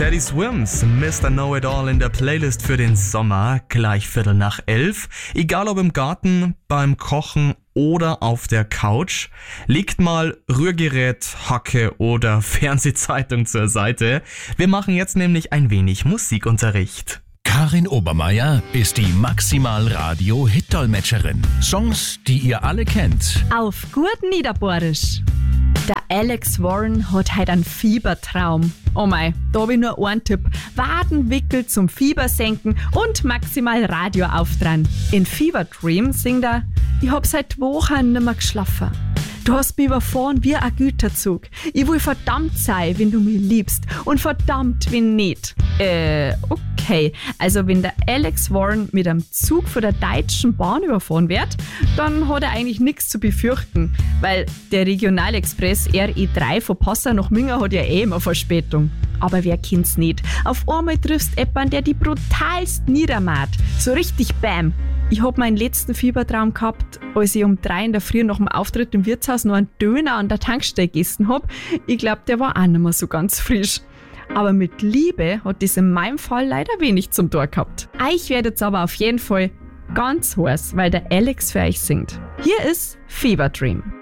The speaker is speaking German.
Teddy Swims, Mr. Know-It-All in der Playlist für den Sommer, gleich 11:15. Egal ob im Garten, beim Kochen oder auf der Couch, legt mal Rührgerät, Hacke oder Fernsehzeitung zur Seite. Wir machen jetzt nämlich ein wenig Musikunterricht. Karin Obermeier ist die Maximal-Radio-Hit-Dolmetscherin. Songs, die ihr alle kennt. Auf gut Niederbohrisch. Der Alex Warren hat heute einen Fiebertraum. Oh mei, da habe ich nur einen Tipp. Wadenwickel zum Fiebersenken und maximal Radio aufdrehen. In Fever Dream singt er: Ich hab seit Wochen nimmer geschlafen. Du hast mich überfahren wie ein Güterzug. Ich will verdammt sein, wenn du mich liebst und verdammt, wenn nicht. Okay. Also wenn der Alex Warren mit einem Zug von der Deutschen Bahn überfahren wird, dann hat er eigentlich nichts zu befürchten, weil der Regionalexpress RE3 von Passau nach Minga hat ja immer Verspätung. Aber wer kennt's nicht? Auf einmal triffst jemanden, der die brutalst niedermacht. So richtig bam. Ich hab meinen letzten Fiebertraum gehabt, als ich um 3 in der Früh nach dem Auftritt im Wirtshaus noch einen Döner an der Tankstelle gegessen hab. Ich glaub, der war auch nicht mehr so ganz frisch. Aber mit Liebe hat das in meinem Fall leider wenig zum Tor gehabt. Euch werdet aber auf jeden Fall ganz heiß, weil der Alex für euch singt. Hier ist Fever Dream.